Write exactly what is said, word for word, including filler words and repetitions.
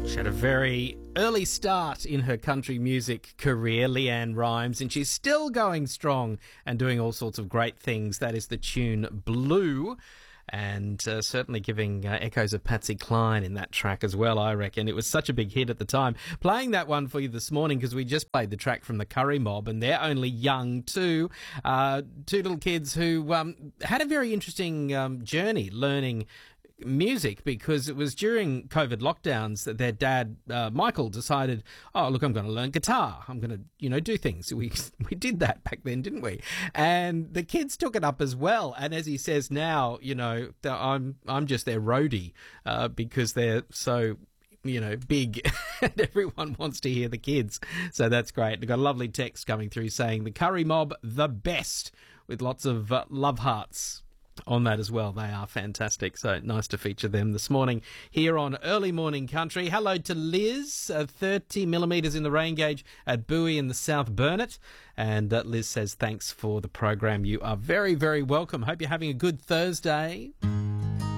She had a very early start in her country music career, Leanne Rimes, and she's still going strong and doing all sorts of great things. That is the tune Blue, and uh, certainly giving uh, echoes of Patsy Cline in that track as well, I reckon. It was such a big hit at the time. Playing that one for you this morning because we just played the track from the Curry Mob, and they're only young too. Uh, two little kids who um, had a very interesting um, journey learning music, because it was during COVID lockdowns that their dad, uh, Michael, decided, oh, look, I'm going to learn guitar. I'm going to, you know, do things. We we did that back then, didn't we? And the kids took it up as well. And as he says now, you know, I'm I'm just their roadie uh, because they're so, you know, big and everyone wants to hear the kids. So that's great. We've got a lovely text coming through saying the Curry Mob, the best, with lots of uh, love hearts on that as well. They are fantastic. So nice to feature them this morning here on Early Morning Country. Hello to Liz, uh, thirty millimetres in the rain gauge at Bowie in the South Burnett. And uh, Liz says, thanks for the program. You are very, very welcome. Hope you're having a good Thursday.